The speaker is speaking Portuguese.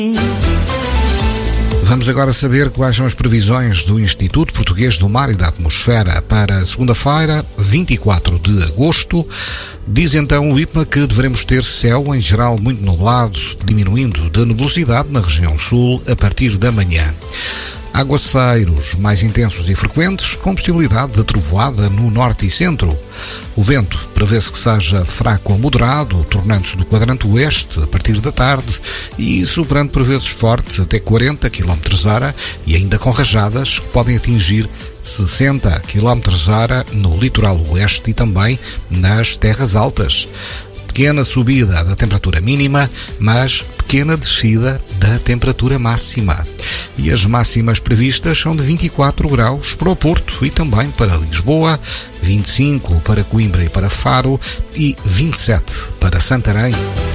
Vamos agora saber quais são as previsões do Instituto Português do Mar e da Atmosfera para segunda-feira, 24 de agosto. Diz então o IPMA que deveremos ter céu em geral muito nublado, diminuindo de nebulosidade na região sul a partir da manhã. Aguaceiros mais intensos e frequentes, com possibilidade de trovoada no norte e centro. O vento prevê-se que seja fraco a moderado, tornando-se do quadrante oeste a partir da tarde e soprando por vezes forte até 40 km/h e ainda com rajadas que podem atingir 60 km/h no litoral oeste e também nas terras altas. Pequena subida da temperatura mínima, mas pequena descida da temperatura máxima. E as máximas previstas são de 24 graus para o Porto e também para Lisboa, 25 para Coimbra e para Faro e 27 para Santarém.